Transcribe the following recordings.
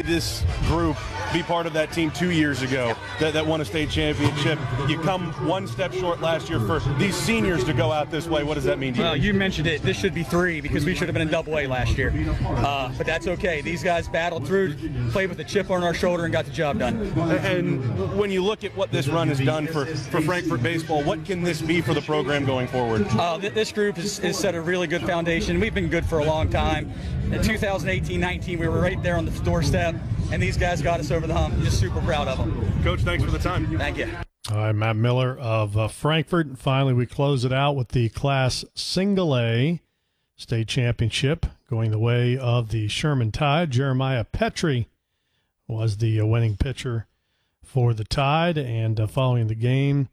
this group be part of that team 2 years ago that won a state championship. You come one step short last year. For these seniors to go out this way, what does that mean to you? Well, you mentioned it. This should be 3 because we should have been in Double A last year. But that's okay. These guys battled through, played with a chip on our shoulder, and got the job done. And when you look at what this run has done for Frankfort baseball, what can this be for the program going forward? This group has set a really good foundation. We've been good for a long time. In 2018-19, we were right there on the doorstep, and these guys got us over the hump. Just super proud of them. Coach, thanks for the time. Thank you. All right, Matt Miller of Frankfort. Finally, we close it out with the Class Single A State Championship going the way of the Sherman Tide. Jeremiah Petrie was the winning pitcher for the Tide, and following the game,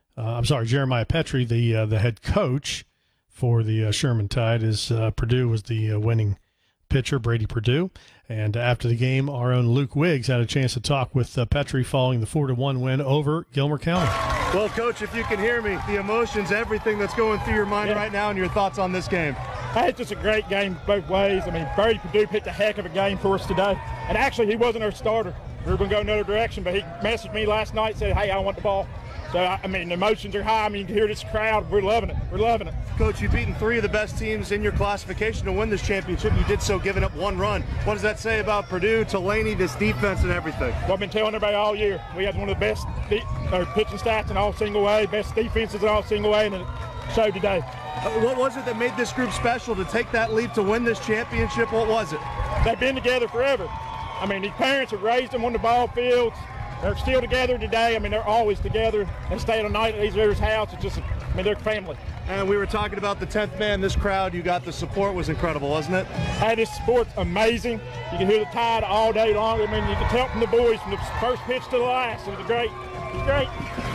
Jeremiah Petrie, the head coach for the Sherman Tide, is Purdue was the winning pitcher, Brady Purdue. And after the game, our own Luke Wiggs had a chance to talk with Petrie following the 4-1 win over Gilmer County. Well, Coach, if you can hear me, the emotions, everything that's going through your mind right now, and your thoughts on this game. Hey, it's just a great game both ways. I mean, Brady Purdue picked a heck of a game for us today. And actually, he wasn't our starter. We were going to go another direction, but he messaged me last night and said, hey, I want the ball. So, I mean, the emotions are high. I mean, you can hear this crowd. We're loving it. We're loving it. Coach, you've beaten 3 of the best teams in your classification to win this championship. You did so giving up 1 run. What does that say about Purdue, Tulane, this defense and everything? Well, I've been telling everybody all year. We had one of the best pitching stats in all single A, best defenses in all single A, and it showed today. What was it that made this group special to take that leap to win this championship? What was it? They've been together forever. I mean, these parents have raised them on the ball fields. They're still together today. I mean, they're always together. They stay the night at each other's house. It's just, I mean, they're family. And we were talking about the 10th man. This crowd, you got the support was incredible, wasn't it? Hey, this sport's amazing. You can hear the Tide all day long. I mean, you can tell from the boys from the first pitch to the last. It was great. It was great.